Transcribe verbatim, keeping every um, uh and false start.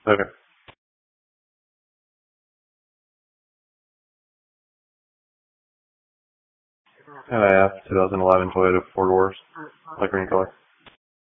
Okay. And I asked twenty eleven Toyota four doors, like green color.